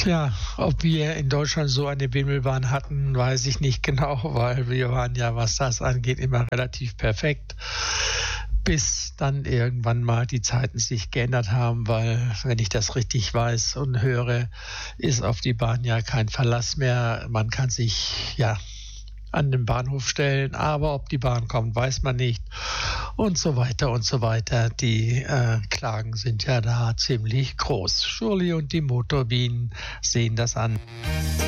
Ja, ob wir in Deutschland so eine Bimmelbahn hatten, weiß ich nicht genau, weil wir waren ja, was das angeht, immer relativ perfekt, bis dann irgendwann mal die Zeiten sich geändert haben, weil, wenn ich das richtig weiß und höre, ist auf die Bahn ja kein Verlass mehr. Man kann sich ja an den Bahnhof stellen, aber ob die Bahn kommt, weiß man nicht und so weiter und so weiter. Die Klagen sind ja da ziemlich groß. Shirley und die Motorbienen sehen das an.